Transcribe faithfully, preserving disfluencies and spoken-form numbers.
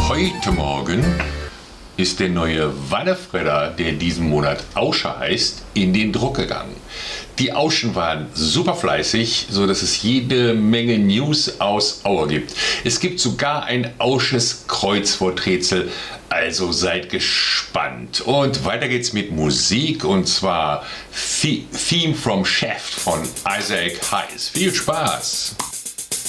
Heute Morgen ist der neue Wannefredder, der diesen Monat Ausche heißt, in den Druck gegangen. Die Auschen waren super fleißig, so dass es jede Menge News aus Aue gibt. Es gibt sogar ein Ausches Kreuzworträtsel, also seid gespannt. Und weiter geht's mit Musik, und zwar Theme from Shaft von Isaac Hayes. Viel Spaß!